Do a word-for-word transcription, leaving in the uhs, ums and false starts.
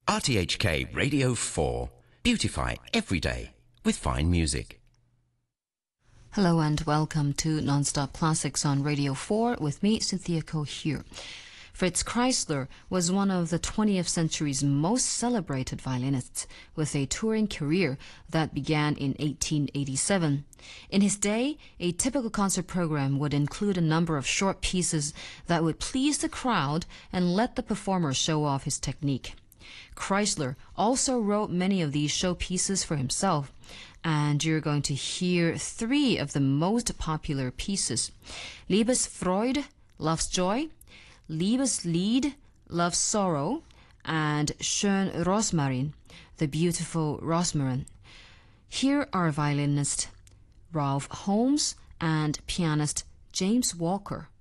R T H K Radio four. Beautify every day with fine music. Hello and welcome to Non-Stop Classics on Radio four with me, Cynthia Ko here. Fritz Kreisler was one of the twentieth century's most celebrated violinists, with a touring career that began in eighteen eighty-seven. In his day, a typical concert program would include a number of short pieces that would please the crowd and let the performer show off his technique. Kreisler also wrote many of these showpieces for himself, and you're going to hear three of the most popular pieces: Liebesfreude, Love's Joy; Liebeslied, Love's Sorrow; and Schön Rosmarin, The Beautiful Rosmarin. Here are violinist Ralph Holmes and pianist James Walker.